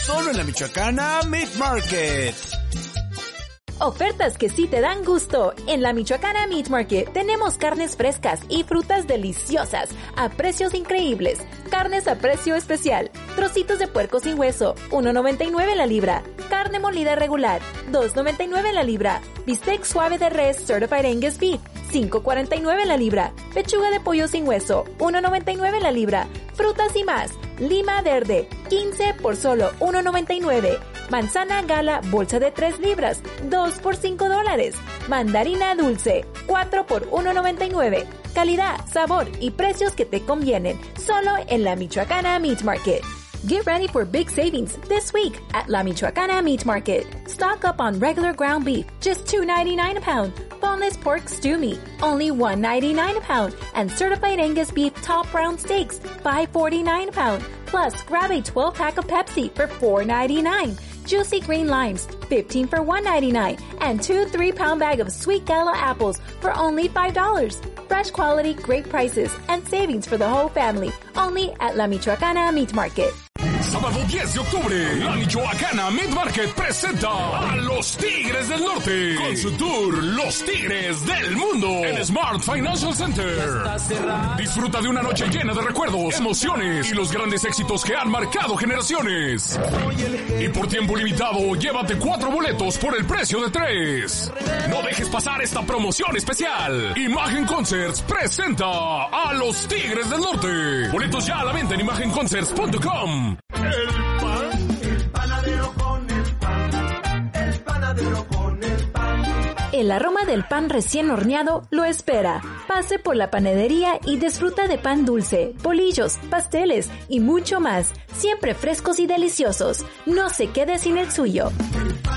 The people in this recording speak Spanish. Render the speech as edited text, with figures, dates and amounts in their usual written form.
solo en la Michoacana Meat Market. Ofertas que sí te dan gusto. En la Michoacana Meat Market tenemos carnes frescas y frutas deliciosas a precios increíbles. Carnes a precio especial. Trocitos de puerco sin hueso, $1.99 la libra. Carne molida regular, $2.99 la libra. Bistec suave de res Certified Angus Beef, $5.49 la libra. Pechuga de pollo sin hueso, $1.99 la libra. Frutas y más. Lima verde, 15 por solo $1.99. Manzana gala, bolsa de 3 libras, 2 por $5. Mandarina dulce, 4 por $1.99. Calidad, sabor y precios que te convienen, solo en la Michoacana Meat Market. Get ready for big savings this week at La Michoacana Meat Market. Stock up on regular ground beef, just $2.99 a pound. Boneless pork stew meat, only $1.99 a pound. And certified Angus beef top round steaks, $5.49 a pound. Plus, grab a 12-pack of Pepsi for $4.99. Juicy green limes, 15 for $1.99. And 2 3-pound bag of sweet gala apples for only $5. Fresh quality, great prices, and savings for the whole family. Only at La Michoacana Meat Market. Sábado 10 de octubre, la Michoacana Meat Market presenta a los Tigres del Norte con su tour Los Tigres del Mundo en Smart Financial Center. Disfruta de una noche llena de recuerdos, emociones y los grandes éxitos que han marcado generaciones. Y por tiempo limitado, llévate 4 boletos por el precio de 3. No dejes pasar esta promoción especial. Imagen Concerts presenta a los Tigres del Norte. Boletos ya a la venta en imagenconcerts.com. El panadero con el pan, el panadero con el pan. El aroma del pan recién horneado lo espera. Pase por la panadería y disfruta de pan dulce, bolillos, pasteles y mucho más. Siempre frescos y deliciosos. No se quede sin el suyo.